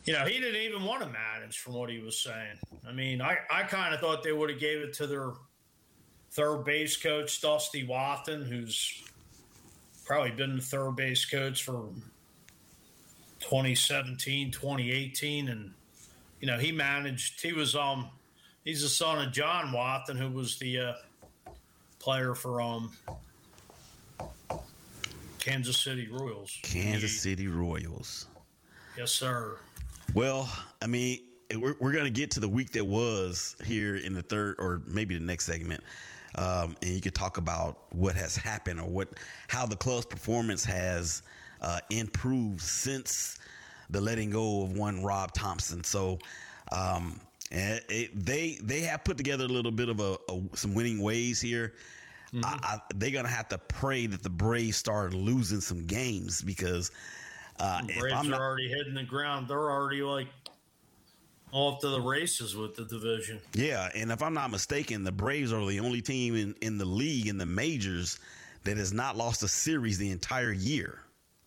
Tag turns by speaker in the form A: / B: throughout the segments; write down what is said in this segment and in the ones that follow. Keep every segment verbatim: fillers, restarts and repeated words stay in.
A: You know, he didn't even want to manage from what he was saying. I mean, I, I kind of thought they would have gave it to their third base coach, Dusty Wathan, who's probably been the third base coach for twenty seventeen, twenty eighteen. And, you know, he managed, he was, um, he's the son of John Wathan, who was the uh, player for um, Kansas City Royals.
B: Kansas City Royals.
A: Yes, sir.
B: Well, I mean, we're, we're going to get to the week that was here in the third or maybe the next segment. Um, and you could talk about what has happened or what how the club's performance has uh, improved since the letting go of one Rob Thompson. So um, and it, they they have put together a little bit of a, a some winning ways here. Mm-hmm. I, I, they're going to have to pray that the Braves start losing some games because uh,
A: the Braves are not, already hitting the ground. They're already like off to the races with the division.
B: Yeah, and if I'm not mistaken, the Braves are the only team in, in the league, in the majors, that has not lost a series the entire year.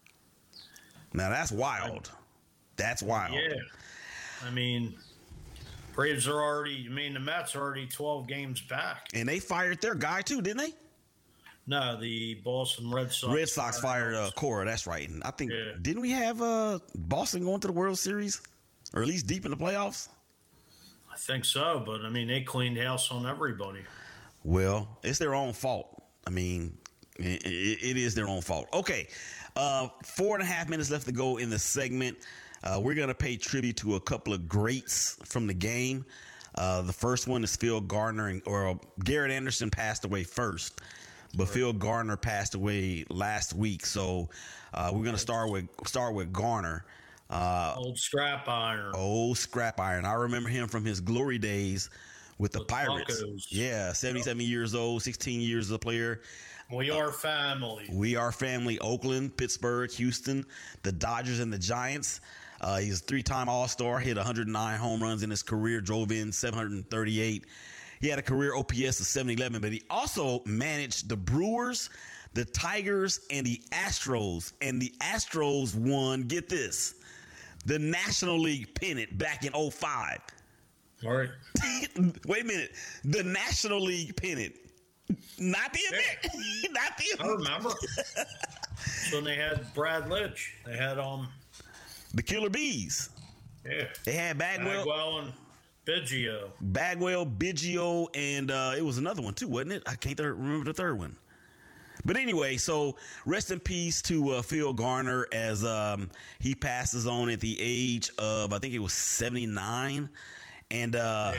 B: Now, that's wild. That's wild.
A: Yeah. I mean, Braves are already, I mean, the Mets are already twelve games back.
B: And they fired their guy, too, didn't they?
A: No, the Boston Red Sox.
B: Red Sox fired uh, Cora, that's right. And I think, yeah. didn't we have uh, Boston going to the World Series? Or at least deep in the playoffs?
A: I think so, but, I mean, they cleaned house on everybody.
B: Well, it's their own fault. I mean, it, it is their own fault. Okay, uh, four and a half minutes left to go in the segment. Uh, we're going to pay tribute to a couple of greats from the game. Uh, the first one is Phil Garner, and, or Garrett Anderson passed away first. But right. Phil Garner passed away last week. So uh, we're going to start with start with Garner.
A: Uh, old scrap iron.
B: Old scrap iron. I remember him from his glory days with the, the Pirates.
A: Tacos.
B: Yeah, seventy-seven yep. years old, sixteen years as a player.
A: We are family.
B: We are family. Oakland, Pittsburgh, Houston, the Dodgers, and the Giants. Uh, he's a three-time All-Star, hit one hundred nine home runs in his career, drove in seven hundred thirty-eight. He had a career O P S of seven eleven, but he also managed the Brewers, the Tigers, and the Astros. And the Astros won, get this, the National League pennant back in oh five.
A: All right.
B: Wait a minute. The National League pennant. Not the event. Yeah. Not the event.
A: I remember. So they had Brad Litch. They had um
B: the Killer Bees.
A: Yeah.
B: They had Bagwell.
A: Bagwell and Biggio.
B: Bagwell, Biggio, and uh, it was another one too, wasn't it? I can't th- remember the third one. But anyway, so rest in peace to uh, Phil Garner as um, he passes on at the age of, I think it was seventy-nine. And uh,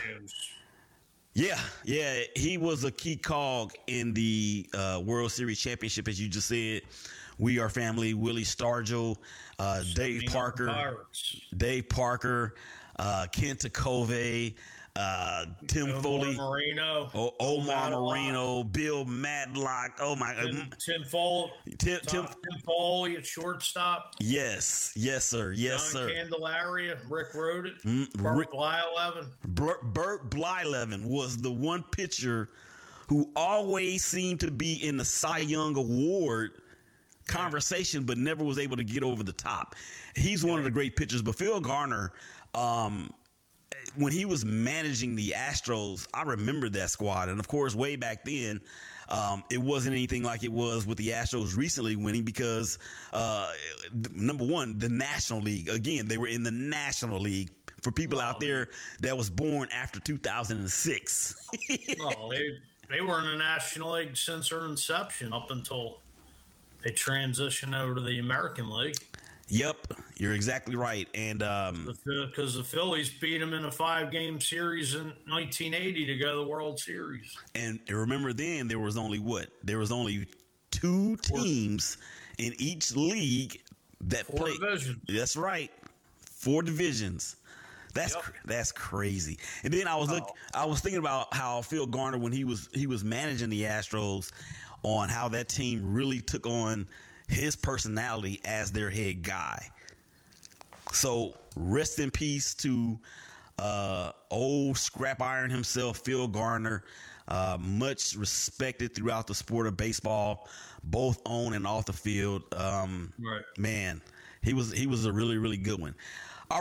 B: yeah, yeah, he was a key cog in the uh, World Series championship, as you just said. We are family. Willie Stargell, uh, Dave Parker,
A: Pirates.
B: Dave Parker, uh, Kent Tecove, Uh, Tim
A: Omar
B: Foley,
A: Marino,
B: o- Omar Marino, Bill Madlock. Oh my God,
A: Tim, Tim Foley,
B: Tim, Tim,
A: Tim Foley at shortstop.
B: Yes, yes, sir, yes,
A: John
B: sir.
A: Candelaria, Rick wrote it.
B: Mm,
A: Burt
B: Rick-
A: Blyleven.
B: Bert, Bert Blyleven was the one pitcher who always seemed to be in the Cy Young Award conversation, but never was able to get over the top. He's one of the great pitchers. But Phil Garner, um, when he was managing the Astros, I remember that squad. And of course, way back then, um, it wasn't anything like it was with the Astros recently winning because, uh, number one, the National League. Again, they were in the National League. For people
A: wow.
B: out there that was born after two thousand six.
A: Well, they, they were in the National League since their inception up until they transitioned over to the American League.
B: Yep, you're exactly right. And um,
A: because the, the Phillies beat them in a five-game series in nineteen eighty to go to the World Series.
B: And remember then there was only what? There was only two teams in each league that
A: Four
B: played.
A: divisions.
B: That's right. Four divisions. That's
A: Yep.
B: cr- that's crazy. And then I was look,
A: Oh.
B: I was thinking about how Phil Garner, when he was he was managing the Astros, on how that team really took on his personality as their head guy. So rest in peace to uh, old scrap iron himself, Phil Garner. Uh, much respected throughout the sport of baseball, both on and off the field. Um,
A: Right.
B: Man, he was he was a really really good one.